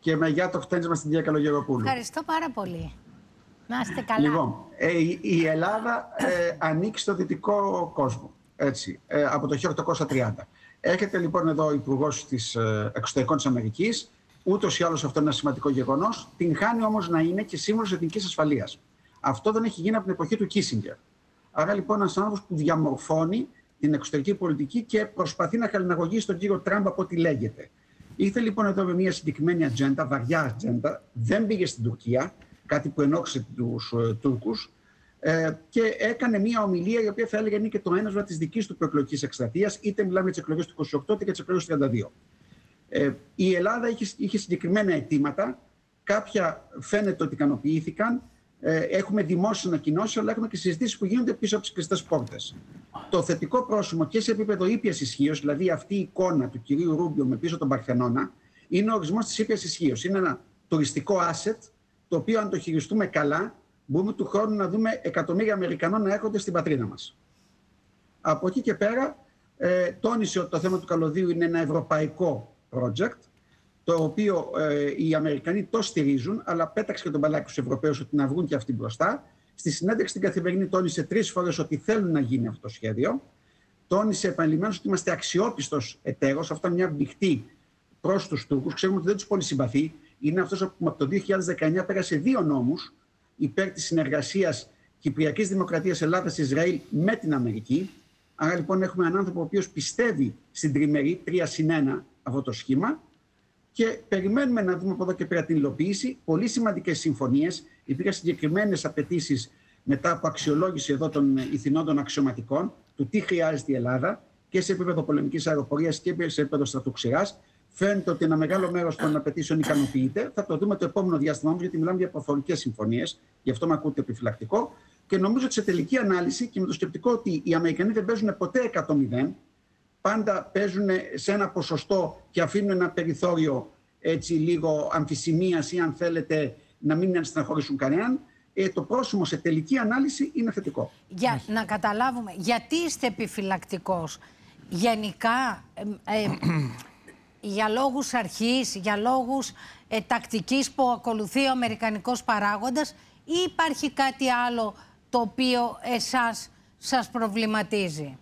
και με γεια το χτένισμα στην Δία Καλογεροπούλου. Ευχαριστώ πάρα πολύ. Να είστε καλά. Λοιπόν, η Ελλάδα ανήκει στο δυτικό κόσμο, έτσι, από το 1830. Έρχεται λοιπόν εδώ ο Υπουργός της Εξωτερικών της Αμερικής, ούτως ή άλλως αυτό είναι ένα σημαντικό γεγονός, την χάνει όμως να είναι και σύμβολος εθνικής ασφαλείας. Αυτό δεν έχει γίνει από την εποχή του Κίσινγκερ. Άρα λοιπόν ένας άνθρωπος που διαμορφώνει την εξωτερική πολιτική και προσπαθεί να χαλιναγωγήσει τον κύριο Τραμπ από ό,τι λέγεται. Ήρθε λοιπόν εδώ με μια συγκεκριμένη ατζέντα, βαριά ατζέντα, δεν πήγε στην Τουρκία, κάτι που ενόχλησε τους Τούρκους, και έκανε μια ομιλία η οποία θα έλεγε είναι και το ένασμα της δικής του προεκλογικής εκστρατείας, είτε μιλάμε για τις εκλογές του 28 είτε για τις εκλογές του 32. Η Ελλάδα είχε συγκεκριμένα αιτήματα, κάποια φαίνεται ότι ικανοποιήθηκαν. Έχουμε δημόσιες ανακοινώσεις, αλλά έχουμε και συζητήσεις που γίνονται πίσω από τις κλειστές πόρτες. Το θετικό πρόσημο και σε επίπεδο ήπιας ισχύως, δηλαδή αυτή η εικόνα του κυρίου Ρούμπιο με πίσω τον Παρθενώνα, είναι ο ορισμός της ήπιας ισχύως. Είναι ένα τουριστικό asset, το οποίο αν το χειριστούμε καλά, μπορούμε του χρόνου να δούμε εκατομμύρια Αμερικανών να έρχονται στην πατρίδα μας. Από εκεί και πέρα, τόνισε ότι το θέμα του καλωδίου είναι ένα ευρωπαϊκό project, το οποίο οι Αμερικανοί το στηρίζουν, αλλά πέταξε και τον μπαλάκι στους Ευρωπαίους ότι να βγουν και αυτοί μπροστά. Στη συνέντευξη στην Καθημερινή τόνισε 3 φορές ότι θέλουν να γίνει αυτό το σχέδιο. Τόνισε επανειλημμένως ότι είμαστε αξιόπιστος εταίρος. Αυτό είναι μια μπηχτή προς τους Τούρκους. Ξέρουμε ότι δεν τους πολύ συμπαθεί. Είναι αυτός που από το 2019 πέρασε 2 νόμους υπέρ της συνεργασίας Κυπριακής Δημοκρατίας Ελλάδας-Ισραήλ με την Αμερική. Άρα λοιπόν έχουμε έναν άνθρωπο ο οποίος πιστεύει στην τριμερή 3+1 αυτό το σχήμα. Και περιμένουμε να δούμε από εδώ και πέρα την υλοποίηση. Πολύ σημαντικές συμφωνίες. Υπήρχαν συγκεκριμένες απαιτήσεις μετά από αξιολόγηση εδώ των ηθινόντων αξιωματικών του τι χρειάζεται η Ελλάδα και σε επίπεδο πολεμικής αεροπορίας και σε επίπεδο στρατοξηράς. Φαίνεται ότι ένα μεγάλο μέρος των απαιτήσεων ικανοποιείται. Θα το δούμε το επόμενο διάστημα όμως, γιατί μιλάμε για προφορικές συμφωνίες. Γι' αυτό με ακούτε επιφυλακτικό. Και νομίζω ότι σε τελική ανάλυση και με το σκεπτικό ότι οι Αμερικανοί δεν παίζουν ποτέ 100-0. Πάντα παίζουν σε ένα ποσοστό και αφήνουν ένα περιθώριο έτσι λίγο αμφισημίας ή αν θέλετε να μην στεναχωρήσουν κανέναν. Το πρόσημο σε τελική ανάλυση είναι θετικό. Για να καταλάβουμε, γιατί είστε επιφυλακτικός? Γενικά, για λόγους αρχής, για λόγους τακτικής που ακολουθεί ο αμερικανικός παράγοντας, ή υπάρχει κάτι άλλο το οποίο εσάς σας προβληματίζει?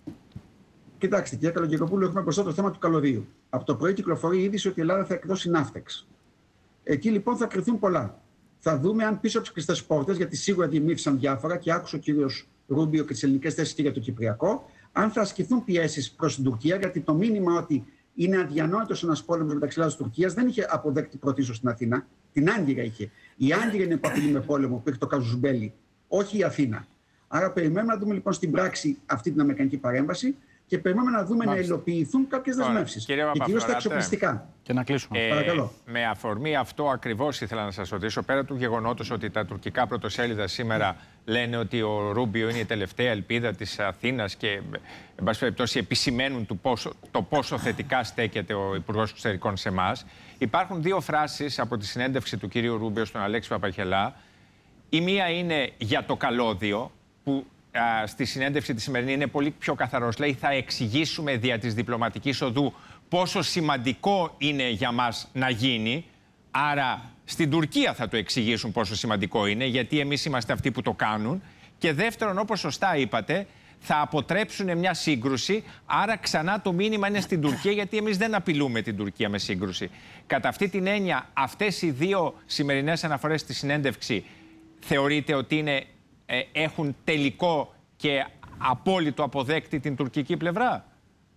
Κοιτάξτε, κύριε Καλογεροπούλου, έχουμε μπροστά το θέμα του καλωδίου. Από το πρωί κυκλοφορεί η είδηση ότι η Ελλάδα θα εκδώσει ναύτεξ. Εκεί λοιπόν θα κρυθούν πολλά. Θα δούμε αν πίσω από τις κλειστές πόρτες, γιατί σίγουρα δημιούργησαν διάφορα και άκουσε ο κύριος Ρούμπιο και τις ελληνικές θέσεις και για το Κυπριακό, αν θα ασκηθούν πιέσεις προς την Τουρκία, γιατί το μήνυμα ότι είναι αδιανόητος ένας πόλεμος μεταξύ Ελλάδας και Τουρκίας δεν είχε αποδέκτη πρωτίστως στην Αθήνα. Την Άγκυρα είχε. Η Άγκυρα είναι που απειλεί με πόλεμο, που έχει το Καζουζμπέλι, όχι η Αθήνα. Άρα περιμένουμε να δούμε λοιπόν στην πράξη αυτή την αμερικανική παρέμβαση. Και περιμένουμε να δούμε να υλοποιηθούν κάποιες δεσμεύσεις. Και κυρίως τα εξοπλιστικά. Και να κλείσουμε. Παρακαλώ. Με αφορμή αυτό ακριβώς ήθελα να σας ρωτήσω. Πέρα του γεγονότος ότι τα τουρκικά πρωτοσέλιδα σήμερα λένε ότι ο Ρούμπιο είναι η τελευταία ελπίδα της Αθήνας και, εν πάση περιπτώσει, επισημαίνουν το πόσο θετικά στέκεται ο Υπουργός Εξωτερικών σε εμάς, υπάρχουν 2 φράσεις από τη συνέντευξη του κυρίου Ρούμπιο στον Αλέξη Παπαχελά. Η μία είναι για το καλώδιο, που στη συνέντευξη τη σημερινή είναι πολύ πιο καθαρός. Λέει, θα εξηγήσουμε δια της διπλωματικής οδού πόσο σημαντικό είναι για μας να γίνει. Άρα στην Τουρκία θα το εξηγήσουν πόσο σημαντικό είναι, γιατί εμείς είμαστε αυτοί που το κάνουν. Και δεύτερον, όπως σωστά είπατε, θα αποτρέψουν μια σύγκρουση. Άρα ξανά το μήνυμα είναι στην Τουρκία, γιατί εμείς δεν απειλούμε την Τουρκία με σύγκρουση. Κατά αυτή την έννοια, αυτές οι 2 σημερινές αναφορές στη συνέντευξη θεωρείτε ότι έχουν τελικό και απόλυτο αποδέκτη την τουρκική πλευρά?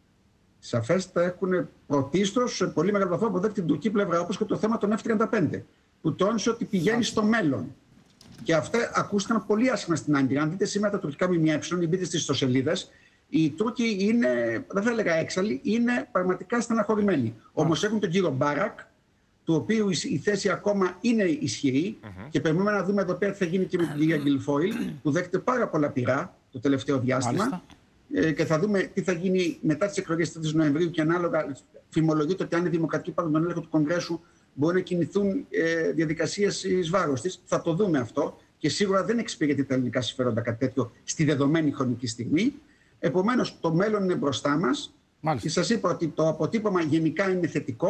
Σαφέστα έχουν πρωτίστως σε πολύ μεγάλο βαθμό αποδέκτη την τουρκική πλευρά, όπως και το θέμα των F-35, που τόνισε ότι πηγαίνει στο μέλλον. Και αυτά ακούστηκαν πολύ άσχημα στην Άγκυρα. Αν δείτε σήμερα τα τουρκικά ΜΜΕ, μπείτε στις ιστοσελίδες, οι Τούρκοι είναι, δεν θα έλεγα έξαλλοι, είναι πραγματικά στεναχωρημένοι. Όμως έχουν τον κύριο Μπάρακ, του οποίου η θέση ακόμα είναι ισχυρή, και περιμένουμε να δούμε εδώ πέρα τι θα γίνει και με την κυρία Γκιλφόιλ, που δέχεται πάρα πολλά πειρά το τελευταίο διάστημα. Και θα δούμε τι θα γίνει μετά τις εκλογές 3 Νοεμβρίου και ανάλογα φημολογείται ότι αν η Δημοκρατική πάρουν τον έλεγχο του Κογκρέσου μπορεί να κινηθούν διαδικασίες εις βάρος της. Θα το δούμε αυτό και σίγουρα δεν εξυπηρετεί τα ελληνικά συμφέροντα κάτι τέτοιο στη δεδομένη χρονική στιγμή. Επομένως, το μέλλον είναι μπροστά μας. Και σας είπα ότι το αποτύπωμα γενικά είναι θετικό.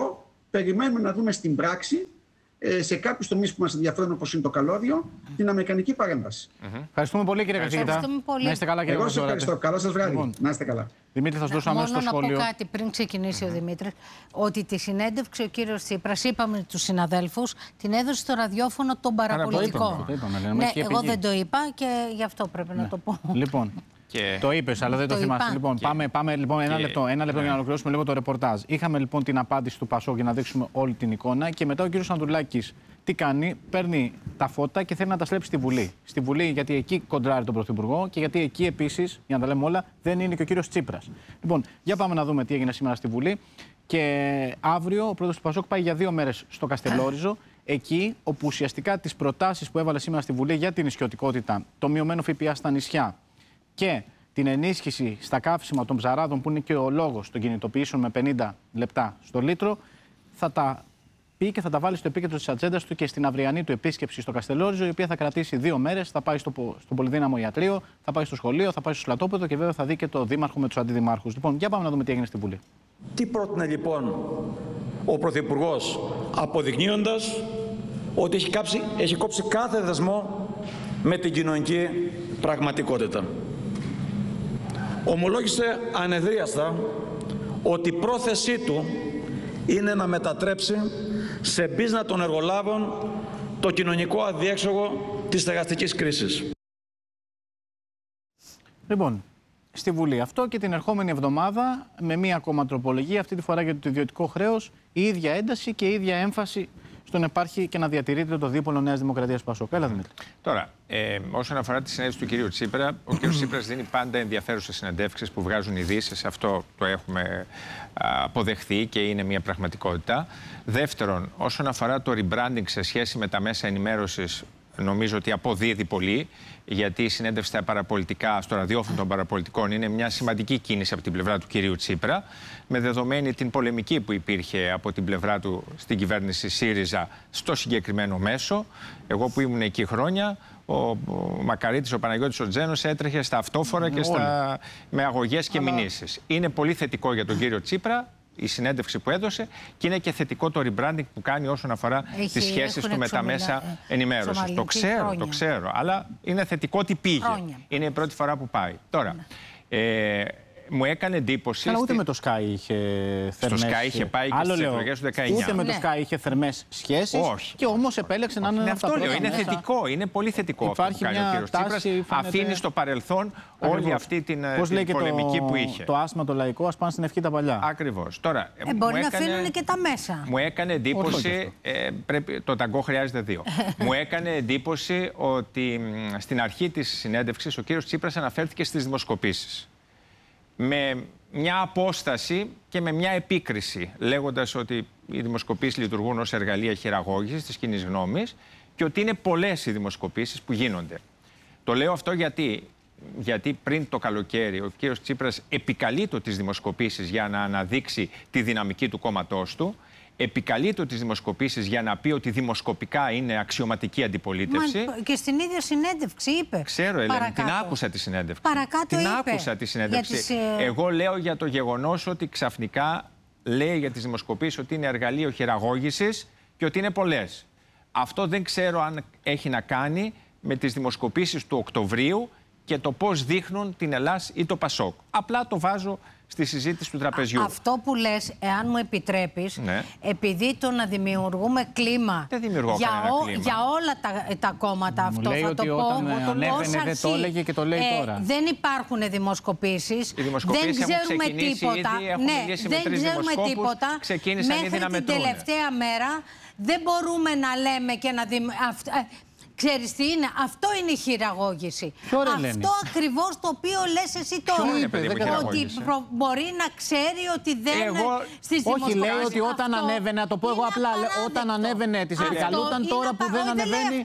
περιμένουμε να δούμε στην πράξη, σε κάποιους τομείς που μας ενδιαφέρουν, όπως είναι το καλώδιο, την αμερικανική παρέμβαση. Ευχαριστούμε πολύ, κύριε καθηγητά. Να είστε καλά, κύριε Εγώ σας ευχαριστώ. Καλό σας βράδυ. Λοιπόν, να είστε καλά. Δημήτρη, θα σας δώσω αμέσως το σχόλιο. Μόνο να πω κάτι πριν ξεκινήσει ο Δημήτρης, ότι τη συνέντευξη ο κύριος Τσίπρας, είπαμε τους συναδέλφους, την έδωσε στο ραδιόφωνο των παραπολιτικών. Ναι, εγώ δεν το είπα και γι' αυτό πρέπει να το πω. Λοιπόν, το είπες, αλλά δεν το θυμάσαι. Λοιπόν, πάμε λοιπόν, ένα λεπτό για να ολοκληρώσουμε λίγο το ρεπορτάζ. Είχαμε λοιπόν την απάντηση του Πασόκ για να δείξουμε όλη την εικόνα και μετά ο κύριος Ανδρουλάκης τι κάνει, παίρνει τα φώτα και θέλει να τα στρέψει στη Βουλή. Στη Βουλή, γιατί εκεί κοντράρει τον Πρωθυπουργό και γιατί εκεί επίσης, για να τα λέμε όλα, δεν είναι και ο κύριος Τσίπρας. Λοιπόν, για πάμε να δούμε τι έγινε σήμερα στη Βουλή. Και αύριο ο πρόεδρος του Πασόκ πάει για 2 μέρες στο Καστελόριζο. Εκεί, όπου ουσιαστικά τις προτάσεις που έβαλε σήμερα στη Βουλή για την νησιωτικότητα, το μειωμένο ΦΠΑ στα νησιά και την ενίσχυση στα καύσιμα των ψαράδων, που είναι και ο λόγος των κινητοποιήσεων με 50 λεπτά στο λίτρο, θα τα πει και θα τα βάλει στο επίκεντρο της ατζέντας του και στην αυριανή του επίσκεψη στο Καστελόριζο, η οποία θα κρατήσει 2 μέρες. Θα πάει στο πολυδύναμο ιατρείο, θα πάει στο σχολείο, θα πάει στο στρατόπεδο και βέβαια θα δει και το δήμαρχο με τους αντιδημάρχους. Λοιπόν, για πάμε να δούμε τι έγινε στη Βουλή. Τι πρότεινε λοιπόν ο Πρωθυπουργός, αποδεικνύοντας ότι έχει κόψει κάθε δεσμό με την κοινωνική πραγματικότητα. Ομολόγησε ανεδρίαστα ότι η πρόθεσή του είναι να μετατρέψει σε μπίζνα των εργολάβων το κοινωνικό αδιέξοδο της στεγαστικής κρίσης. Λοιπόν, στη Βουλή αυτό και την ερχόμενη εβδομάδα με μία ακόμα τροπολογία, αυτή τη φορά για το ιδιωτικό χρέος, η ίδια ένταση και η ίδια έμφαση στο να υπάρχει και να διατηρείται το δίπολο Νέας Δημοκρατίας Πασόκ. Έλα, Δημήτρη. Τώρα, όσον αφορά τη συνέντευξη του κυρίου Τσίπρα, ο κύριος Τσίπρας δίνει πάντα ενδιαφέρουσες συνεντεύξεις που βγάζουν ειδήσεις. Αυτό το έχουμε αποδεχθεί και είναι μια πραγματικότητα. Δεύτερον, όσον αφορά το rebranding σε σχέση με τα μέσα ενημέρωσης, νομίζω ότι αποδίδει πολύ, γιατί η συνέντευξη στα παραπολιτικά, στο ραδιόφωνο των παραπολιτικών, είναι μια σημαντική κίνηση από την πλευρά του κυρίου Τσίπρα, με δεδομένη την πολεμική που υπήρχε από την πλευρά του στην κυβέρνηση ΣΥΡΙΖΑ στο συγκεκριμένο μέσο. Εγώ που ήμουν εκεί χρόνια, ο Μακαρίτης, ο Παναγιώτης ο Τζένος έτρεχε στα αυτόφορα και με αγωγές και μηνύσεις. Είναι πολύ θετικό για τον κύριο Τσίπρα η συνέντευξη που έδωσε και είναι και θετικό το rebranding που κάνει όσον αφορά τις σχέσεις του με τα μέσα ενημέρωσης. Το ξέρω, αλλά είναι θετικό ότι πήγε. Είναι η πρώτη φορά που πάει. Τώρα, μου έκανε εντύπωση. Αλλά ούτε με το Sky είχε θερμές. Στο Sky είχε πάει και στις εκλογές του 19. Ούτε με το Sky είχε θερμές σχέσεις. Όχι. Και όμως επέλεξε να είναι ένα αυτό λέω. Είναι θετικό. Είναι πολύ θετικό αυτό που κάνει ο κύριος Τσίπρας. Αφήνει στο παρελθόν όλη αυτή την πολεμική που είχε. Το άσμα το λαϊκό, ας πάνε στην ευχή τα παλιά. Ακριβώς. Τώρα, μπορεί να αφήνουν και τα μέσα. Μου έκανε εντύπωση. Το ταγκό χρειάζεται 2. Μου έκανε εντύπωση ότι στην αρχή της συνέντευξης ο κύριος Τσίπρας αναφέρθηκε στις δημοσκοπήσεις. Με μια απόσταση και με μια επίκριση, λέγοντας ότι οι δημοσκοπήσεις λειτουργούν ως εργαλεία χειραγώγησης της κοινής γνώμης και ότι είναι πολλές οι δημοσκοπήσεις που γίνονται. Το λέω αυτό γιατί πριν το καλοκαίρι ο κύριος Τσίπρας επικαλείται τις δημοσκοπήσεις για να αναδείξει τη δυναμική του κόμματός του. Επικαλείται τις δημοσκοπήσεις για να πει ότι δημοσκοπικά είναι αξιωματική αντιπολίτευση. Και στην ίδια συνέντευξη είπε. Ξέρω, Ελένη, την άκουσα τη συνέντευξη. Παρακάτω είπε. Άκουσα τη συνέντευξη. Εγώ λέω για το γεγονός ότι ξαφνικά λέει για τις δημοσκοπήσεις ότι είναι εργαλείο χειραγώγησης και ότι είναι πολλές. Αυτό δεν ξέρω αν έχει να κάνει με τις δημοσκοπήσεις του Οκτωβρίου και το πώς δείχνουν την Ελλάς ή το Πασόκ. Απλά το βάζω στη συζήτηση του τραπεζιού. Αυτό που λες, εάν μου επιτρέπεις, επειδή το να δημιουργούμε κλίμα για όλα τα κόμματα, αυτό λέει θα το πω. Όταν ανέβαινε δεν το έλεγε και το λέει τώρα. Δεν υπάρχουν δημοσκοπήσεις. Δεν ξέρουμε τίποτα. Δεν ξέρουμε τίποτα. Μέχρι την τελευταία μέρα δεν μπορούμε να λέμε και να ξέρεις τι είναι, αυτό είναι η χειραγώγηση. Αυτό ακριβώς το οποίο λες εσύ τώρα. Ότι μπορεί να ξέρει ότι δεν στις δημοσκοπήσεις. Όχι, λέει ότι όταν ανέβαινε, να το πω εγώ απλά, όταν ανέβαινε τις επικαλούταν, τώρα που δεν ανεβαίνει.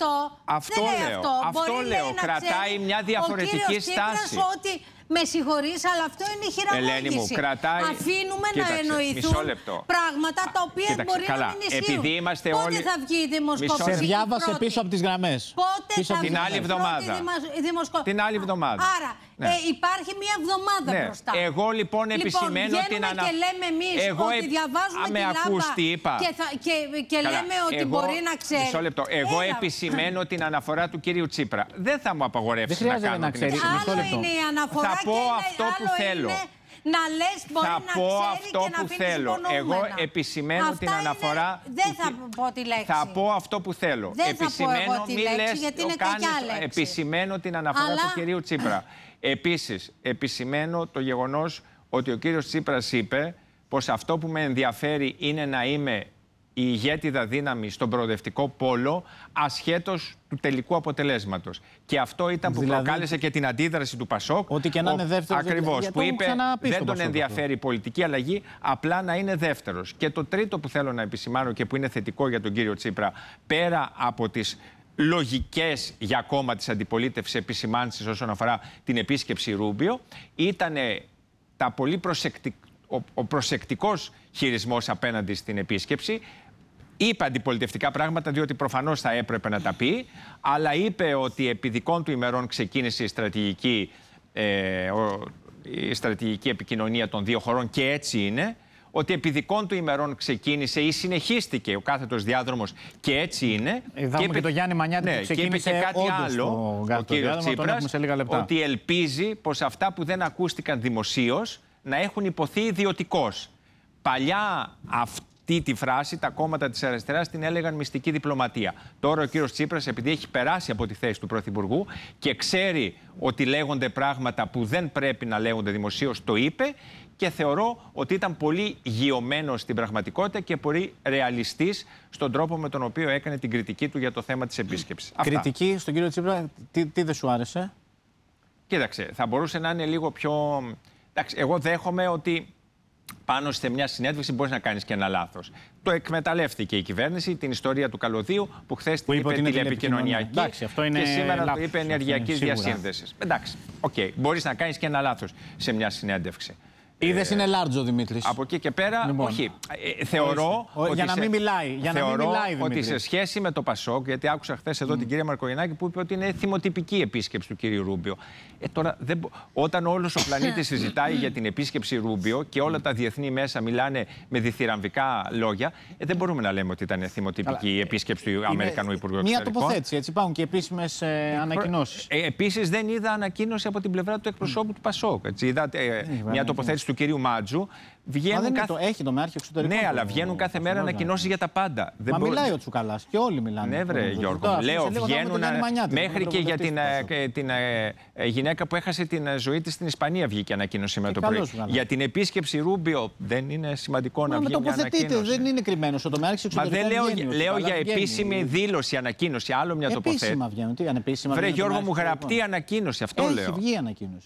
Αυτό λέω. Κρατάει μια διαφορετική στάση. Με συγχωρείς, αλλά αυτό είναι η χειραγώγηση. Ελένη μου, κρατάει. Αφήνουμε να εννοηθούν πράγματα τα οποία μπορεί να μην ισχύουν. Επειδή είμαστε πότε όλοι. Θα βγει η δημοσκόπηση. Σε διάβασε πίσω από τις γραμμές. Πότε θα βγει την άλλη εβδομάδα. Την άλλη εβδομάδα. Άρα, Υπάρχει μία εβδομάδα μπροστά. Εγώ λοιπόν επισημαίνω την αναφορά. Και λέμε εμείς ότι διαβάζουμε τη ΛΑΠΑ και λέμε ότι μπορεί να ξέρει. Μισό λεπτό. Εγώ επισημαίνω την αναφορά του κύριου Τσίπρα. Δεν θα μου απαγορεύσει να κάνω την επισήμανση. Άλλο είναι η αναφορά θα πω αυτό που θέλω. Να λες μπορεί να ξέρει και να αφήνεις υπονοούμενα. Εγώ επισημαίνω την αναφορά. Δεν θα πω τη λέξη. Θα πω αυτό που θέλω. Δεν θα πω εγώ τη λέξη γιατί είναι κακιά λέξη. Επισημαίνω την αναφορά του κυρίου Τσίπρα. Επίσης, επισημαίνω το γεγονός ότι ο κύριος Τσίπρας είπε πως αυτό που με ενδιαφέρει είναι να είμαι η ηγέτιδα δύναμη στον προοδευτικό πόλο, ασχέτως του τελικού αποτελέσματος. Και αυτό ήταν που προκάλεσε και την αντίδραση του Πασόκ. Ότι και να είναι δεύτερος. Ακριβώς, που είπε δεν τον ενδιαφέρει η πολιτική αλλαγή, απλά να είναι δεύτερος. Και το τρίτο που θέλω να επισημάνω και που είναι θετικό για τον κύριο Τσίπρα, πέρα από τις λογικές για κόμμα της αντιπολίτευσης επισημάνσεις όσον αφορά την επίσκεψη Ρούμπιο, ήταν ο προσεκτικός χειρισμός απέναντι στην επίσκεψη. Είπε αντιπολιτευτικά πράγματα, διότι προφανώς θα έπρεπε να τα πει, αλλά είπε ότι επί δικών του ημερών ξεκίνησε η στρατηγική επικοινωνία των δύο χωρών και έτσι είναι. Ότι επί δικών του ημερών ξεκίνησε ή συνεχίστηκε ο κάθετος διάδρομος και έτσι είναι. Είδαμε και το Γιάννη Μανιάτη που ξεκίνησε και κάτι άλλο, ο κύριος Τσίπρας, ότι ελπίζει πως αυτά που δεν ακούστηκαν δημοσίως να έχουν υποθεί ιδιωτικώς. Παλιά αυτή τη φράση τα κόμματα της αριστεράς την έλεγαν μυστική διπλωματία. Τώρα ο κύριος Τσίπρας, επειδή έχει περάσει από τη θέση του Πρωθυπουργού και ξέρει ότι λέγονται πράγματα που δεν πρέπει να λέγονται δημοσίως, το είπε. Και θεωρώ ότι ήταν πολύ γειωμένος στην πραγματικότητα και πολύ ρεαλιστής στον τρόπο με τον οποίο έκανε την κριτική του για το θέμα της επίσκεψης. Κριτική στον κύριο Τσίπρα, τι δεν σου άρεσε? Κοίταξε, θα μπορούσε να είναι λίγο πιο... Εντάξει, εγώ δέχομαι ότι πάνω σε μια συνέντευξη μπορείς να κάνεις και ένα λάθος. Το εκμεταλλεύτηκε η κυβέρνηση, την ιστορία του καλωδίου που χθες την είπε τηλεπικοινωνιακή. Εντάξει, αυτό είναι και σήμερα λάθος, το είπε ενεργειακής διασύνδεσης. Εντάξει, μπορείς να κάνεις και ένα λάθος σε μια συνέντευξη. Είδες είναι λάρτζο, Δημήτρης. Από εκεί και πέρα, λοιπόν, όχι. Θεωρώ ότι, για να μην μιλάει, ότι σε σχέση με το Πασόκ, γιατί άκουσα χθες εδώ την κυρία Μαρκογεννάκη που είπε ότι είναι θυμοτυπική επίσκεψη του κύριου Ρούμπιο. Τώρα, όταν όλος ο πλανήτης συζητάει για την επίσκεψη Ρούμπιο και όλα τα διεθνή μέσα μιλάνε με διθυραμβικά λόγια, δεν μπορούμε να λέμε ότι ήταν θυμοτυπική η επίσκεψη του Αμερικανού Υπουργού Εξωτερικών. Μια τοποθέτηση, έτσι υπάρχουν και επίσημες ανακοινώσεις. Επίσης, δεν είδα ανακοίνωση από την πλευρά του εκπροσώπου του Πασόκ. Είδα μια τοποθέτηση του κυρίου Μάτζου. Έχει το Μεάρχη Εξωτερικών. Ναι, αλλά βγαίνουν κάθε μέρα ανακοινώσεις για τα πάντα. Μα μιλάει ο Τσουκαλάς και όλοι μιλάνε. Ναι, βρε Γιώργο. Λέω, βγαίνουν μέχρι και για την γυναίκα που έχασε την ζωή της στην Ισπανία βγήκε ανακοίνωση σήμερα το πρωί. Για την επίσκεψη Ρούμπιο δεν είναι σημαντικό να βγει μια ανακοίνωση? Δεν είναι κρυμμένο ο Μεάρχη Εξωτερικών. Μα δεν λέω για επίσημη δήλωση, ανακοίνωση, άλλο μια τοποθέτηση. Επίσημα βγαίνουν. Τι ανεπίσημα? Βρε Γιώργο μου, γραπτή ανακοίνωση, αυτό λέω. Έχει βγει ανακοίνωση.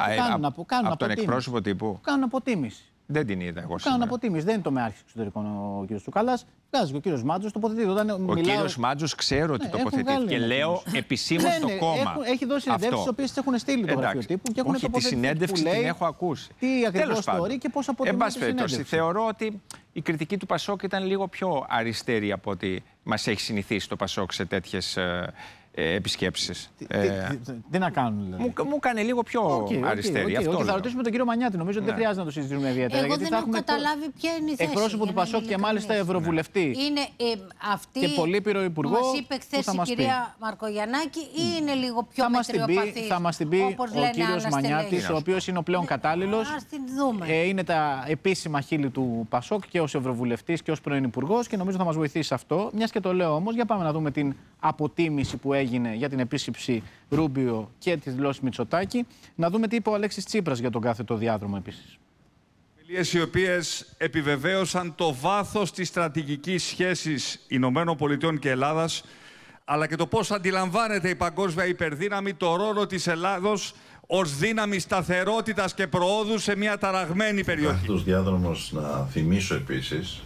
Από τον εκπρόσωπο τύπου. Κάνουν αποτίμηση. Δεν την είδα εγώ. Κάνουν αποτίμηση. Δεν είναι το Μεάρχη Εξωτερικών ο κ. Τσουκαλάς. Βγάζει και ο κ. Μάτζος τοποθετείται. Ο κ. Μάτζος ξέρω ότι τοποθετήθηκε. Λέω επισήμως το κόμμα. Έχει δώσει συνεντεύξεις τις οποίες έχουν στείλει το γραφείο τύπου και έχουν τοποθετήσει. Τη συνέντευξη την έχω ακούσει. Τι ακριβώς θεωρεί και πώς αποτιμά τη συνέντευξη. Θεωρώ ότι η κριτική του Πασόκ ήταν λίγο πιο αριστερή από ότι μας έχει συνηθίσει το Πασόκ σε τέτοιες επισκέψεις. Τι να κάνουν, δηλαδή? Μου έκανε λίγο πιο αριστερή. Θα ρωτήσουμε τον κύριο Μανιάτη. Νομίζω ότι δεν χρειάζεται να το συζητήσουμε ιδιαίτερα. Εγώ δεν έχω καταλάβει ποια είναι η θέση. Εκπρόσωπο του Πασόκ και μάλιστα ευρωβουλευτή. Είναι αυτή και πολύπειρο υπουργό. Μας είπε χθες η κυρία Μαρκογιαννάκη ή είναι λίγο πιο μετριοπαθής? Θα μας την πει ο κύριος Μανιάτης, ο οποίος είναι ο πλέον κατάλληλος. Ας την δούμε. Είναι τα επίσημα χείλη του Πασόκ και ως ευρωβουλευτής και ως πρώην υπουργός και νομίζω θα μας βοηθήσει αυτό. Μιας και το λέω όμως, για πάμε να δούμε την αποτίμηση που έγινε για την επίσκεψη Ρούμπιο και τη δηλώση Μητσοτάκη. Να δούμε τι είπε ο Αλέξης Τσίπρας για τον κάθετο διάδρομο επίσης. Ομιλίες οι οποίες επιβεβαίωσαν το βάθος της στρατηγικής σχέσης ΗΠΑ και Ελλάδας, αλλά και το πώς αντιλαμβάνεται η παγκόσμια υπερδύναμη το ρόλο της Ελλάδος ως δύναμη σταθερότητας και προόδου σε μια ταραγμένη περιοχή. Ο κάθετος διάδρομος, να θυμίσω επίσης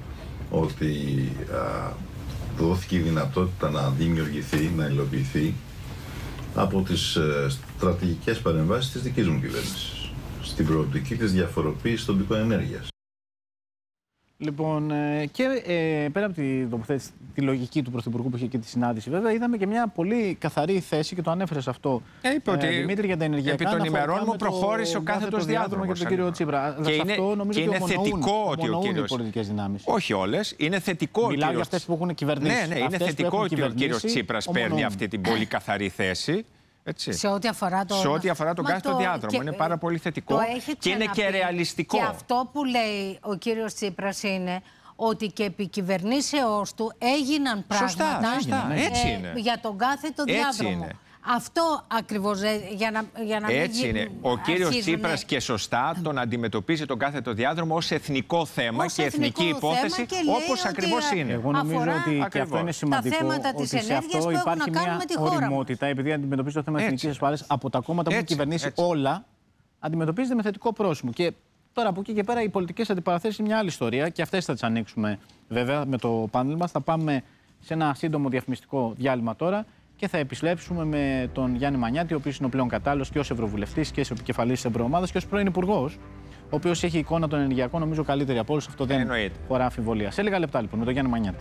ότι δόθηκε η δυνατότητα να δημιουργηθεί, να υλοποιηθεί από τις στρατηγικές παρεμβάσεις της δικής μου κυβέρνησης στην προοπτική της διαφοροποίησης των πηγών ενέργειας. Λοιπόν, και πέρα από τη λογική του Πρωθυπουργού που είχε και τη συνάντηση, βέβαια, είδαμε και μια πολύ καθαρή θέση και το ανέφερε αυτό. Είπε ότι Δημήτρη, για τα ενεργειακά. επί των ημερών μου προχώρησε ο κάθετος διάδρομος για τον κύριο Τσίπρα. Και είναι θετικό ότι ο κύριος. Όχι όλες. Είναι θετικό. Μιλάω για αυτές που έχουν κυβερνήσει. Ναι, είναι θετικό ότι ο κύριος Τσίπρας παίρνει αυτή την πολύ καθαρή θέση. Έτσι. Σε ό,τι αφορά τον κάθετο διάδρομο. Είναι πάρα πολύ θετικό και είναι και ρεαλιστικό. Και αυτό που λέει ο κύριος Τσίπρας είναι ότι και επί κυβερνήσεώς του έγιναν πράγματα έτσι είναι. για τον κάθετο διάδρομο. Είναι. Αυτό ακριβώς για να έτσι είναι. Ο κύριος Τσίπρας και σωστά τον αντιμετωπίζει τον κάθετο διάδρομο ως εθνικό θέμα και εθνική υπόθεση, όπως ακριβώς είναι. Εγώ νομίζω ότι και αυτό είναι σημαντικό. Τα θέματα της ενέργειας που έχουν να κάνουν με τη χώρα. Οριμότητα, επειδή αντιμετωπίζει το θέμα εθνικής ασφάλειας από τα κόμματα που έχουν κυβερνήσει όλα, αντιμετωπίζεται με θετικό πρόσημο. Και τώρα από εκεί και πέρα οι πολιτικές αντιπαραθέσεις είναι μια άλλη ιστορία και αυτές θα τις ανοίξουμε βέβαια με το πάνελ μας. Θα πάμε σε ένα σύντομο διαφημιστικό διάλειμμα τώρα και θα επισλέψουμε με τον Γιάννη Μανιάτη, ο οποίος είναι ο πλέον κατάλληλος και ως Ευρωβουλευτής και ως επικεφαλής της Ευρωομάδας και ως πρώην Υπουργός, ο οποίος έχει εικόνα των ενεργειακών νομίζω καλύτερη από όλους. Αυτό δεν χωρά αμφιβολία. Σε λίγα λεπτά λοιπόν με τον Γιάννη Μανιάτη.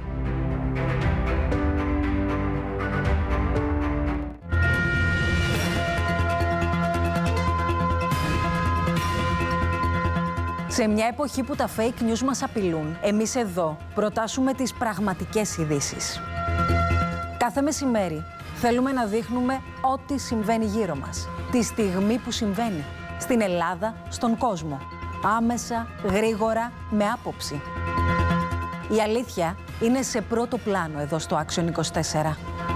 Σε μια εποχή που τα fake news μας απειλούν, εμείς εδώ προτάσουμε τις πραγματικές ειδήσεις. Κάθε μεσημέρι θέλουμε να δείχνουμε ό,τι συμβαίνει γύρω μας. Τη στιγμή που συμβαίνει. Στην Ελλάδα, στον κόσμο. Άμεσα, γρήγορα, με άποψη. Η αλήθεια είναι σε πρώτο πλάνο εδώ στο Action 24.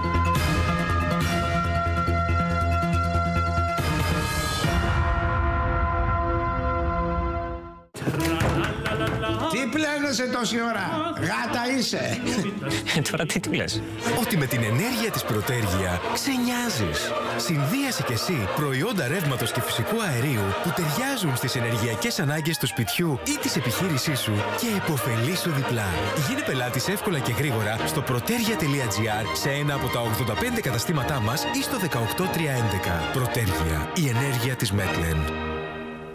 Πλένεσαι τόση ώρα. Γάτα είσαι. Τώρα τι του λες? Ότι με την ενέργεια της Πρωτέργεια ξενιάζεις. Συνδύασε κι εσύ προϊόντα ρεύματος και φυσικού αερίου που ταιριάζουν στις ενεργειακές ανάγκες του σπιτιού ή της επιχείρησής σου και επωφελήσου διπλά. Γίνε πελάτης εύκολα και γρήγορα στο protergia.gr σε ένα από τα 85 καταστήματά μας ή στο 18311. Πρωτέργεια. Η ενέργεια της Μέτλεν.